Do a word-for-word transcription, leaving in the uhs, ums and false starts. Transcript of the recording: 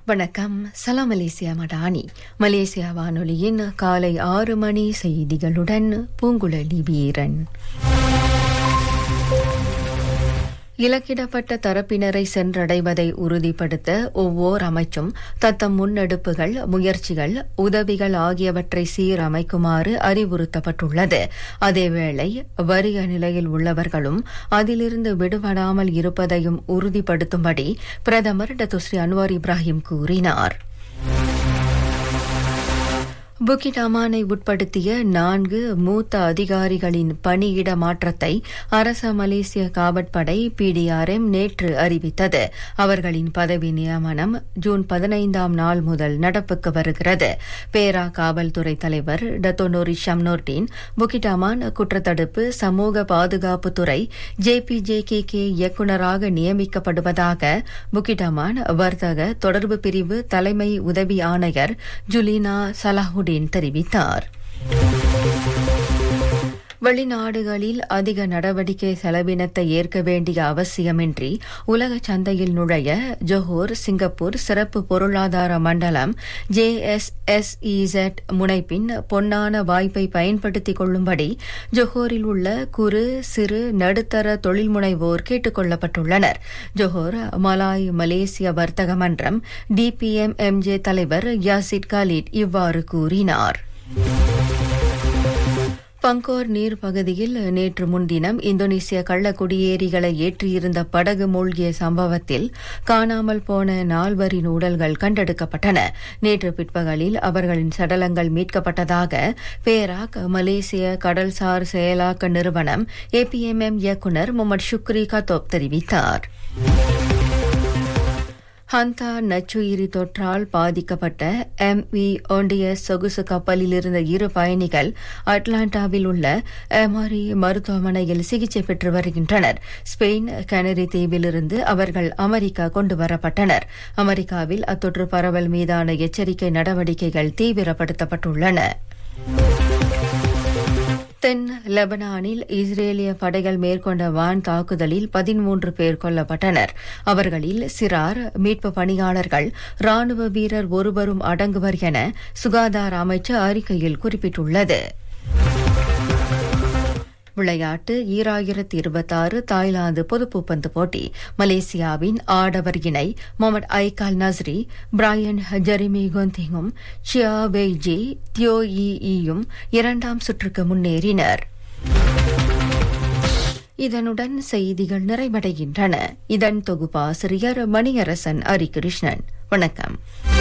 வணக்கம். சலாம் Malaysia Madani. Malaysia வானொலியின் காலை ஆறு மணி செய்திகளுடன் பூங்குழலி வீரன். இலக்கிடப்பட்ட தரப்பினரை சென்றடைவதை உறுதிப்படுத்த ஒவ்வொரு அமைச்சும் தத்தம் முன்னெடுப்புகள், முயற்சிகள், உதவிகள் ஆகியவற்றை சீரமைக்குமாறு அறிவுறுத்தப்பட்டுள்ளது. அதேவேளை வறிய நிலையில் உள்ளவர்களும் அதிலிருந்து விடுபடாமல் இருப்பதையும் உறுதிப்படுத்தும்படி பிரதமர் டத்துஸ்ரீ அன்வார் இப்ராஹிம் கூறினார். புக்கிட் அமானை உட்படுத்திய நான்கு மூத்த அதிகாரிகளின் பணியிட மாற்றத்தை அரச மலேசிய காவற்படை பிடிஆர்எம் நேற்று அறிவித்தது. அவர்களின் பதவி நியமனம் ஜூன் பதினைந்தாம் நாள் முதல் நடப்புக்கு வருகிறது. பேரா காவல்துறை தலைவர் டத்தோ நோரி ஷம்னோர்டின் புக்கிட் அமான் குற்றத்தடுப்பு சமூக பாதுகாப்புத்துறை ஜேபிஜேகே இயக்குநராக நியமிக்கப்படுவதாக புக்கிட் அமான் வர்த்தக தொடர்பு பிரிவு தலைமை உதவி ஆணையர் ஜுலினா சலாஹுடின் தெரிவித்தார். வெளிநாடுகளில் அதிக நடவடிக்கை செலவினத்தை ஏற்க வேண்டிய அவசியமின்றி உலக சந்தையில் நுழைய ஜொஹோர் சிங்கப்பூர் சிறப்பு பொருளாதார மண்டலம் ஜேஎஸ்எஸ்இசெட் முனைப்பின் பொன்னான வாய்ப்பை பயன்படுத்திக் கொள்ளும்படி ஜொஹோரில் உள்ள குறு சிறு நடுத்தர தொழில் முனைவோர் கேட்டுக் கொள்ளப்பட்டுள்ளனர். ஜொஹோர் மலாய் மலேசிய வர்த்தக மன்றம் டிபிஎம்எம்ஜே தலைவர் யாசிட் காலிட் இவ்வாறு கூறினார். பங்கோர் நீர் பகுதியில் நேற்று முன்தினம் இந்தோனேசிய கள்ள குடியேறிகளை ஏற்றியிருந்த படகு மூழ்கிய சம்பவத்தில் காணாமல் போன நால்வரின் உடல்கள் கண்டெடுக்கப்பட்டன. நேற்று பிற்பகலில் அவர்களின் சடலங்கள் மீட்கப்பட்டதாக பேராக் மலேசிய கடல்சார் செயலாக்க நிறுவனம் ஏபிஎம்எம் இயக்குநர் முகமது ஷுக்ரி கத்தோப் தெரிவித்தார். ஹந்தா நச்சுயிரி தொற்றால் பாதிக்கப்பட்ட எம் வி ஒண்டியஸ் சொகுசு கப்பலில் இருந்த இரு பயணிகள் அட்லாண்டாவில் உள்ள எமாரி மருத்துவமனையில் சிகிச்சை பெற்று வருகின்றனர். ஸ்பெயின் கனரி தீவிலிருந்து அவர்கள் அமெரிக்கா கொண்டு வரப்பட்டனர். அமெரிக்காவில் அத்தொற்று பரவல் மீதான எச்சரிக்கை நடவடிக்கைகள் தீவிரப்படுத்தப்பட்டுள்ளன. தென் லெபனானில் இஸ்ரேலிய படைகள் மேற்கொண்ட வான் தாக்குதலில் பதிமூன்று பேர் கொல்லப்பட்டனர். அவர்களில் சிறார், மீட்பு பணியாளர்கள், ராணுவ வீரர் ஒருவரும் அடங்குவர் என சுகாதார அமைச்சு அறிக்கையில் குறிப்பிட்டுள்ளது. விளையாட்டு. ஈராயிரத்தி இருபத்தாறு தாய்லாந்து பொதுப்பூப்பந்து போட்டி. மலேசியாவின் ஆடவர் இணை முகமது ஐகால் நஸ்ரி, பிரையன் ஜெரிமி கொந்திங்கும் சியா வெய்ஜி தியோ ஈயும் இரண்டாம் சுற்றுக்கு முன்னேறினர். இதனுடன் செய்திகள் நிறைவடைகின்றன. இதன் தொகுப்பாசிரியர் மணியரசன் ஹரிகிருஷ்ணன். வணக்கம்.